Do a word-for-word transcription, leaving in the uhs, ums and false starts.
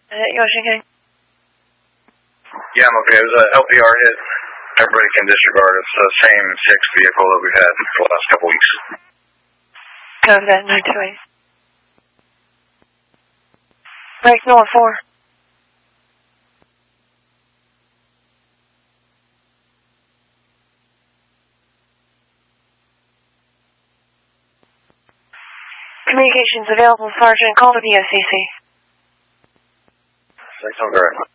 Uh, Yoshi King. Yeah, I'm okay. It was a L P R hit. Everybody can disregard. It's the same six vehicle that we've had for the last couple weeks. Copy that, nine two eight. Break Noah four. Communications available, Sergeant. Call to the S C C. Thanks, I'm correct.